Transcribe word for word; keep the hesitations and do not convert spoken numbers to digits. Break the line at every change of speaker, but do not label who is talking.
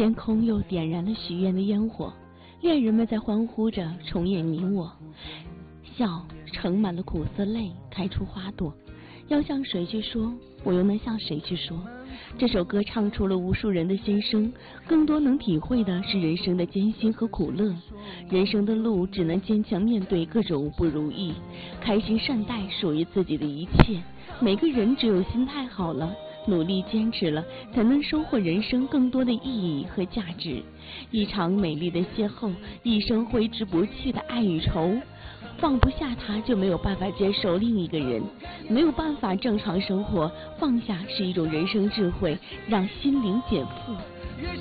天空又点燃了许愿的烟火，恋人们在欢呼着重演你我，笑盛满了苦涩泪，开出花朵。要向谁去说，我又能向谁去说？这首歌唱出了无数人的心声，更多能体会的是人生的艰辛和苦乐。人生的路只能坚强面对各种不如意，开心善待属于自己的一切。每个人只有心态好了，努力坚持了，才能收获人生更多的意义和价值。一场美丽的邂逅，一生挥之不去的爱与愁，放不下他就没有办法接受另一个人，没有办法正常生活。放下是一种人生智慧，让心灵减负。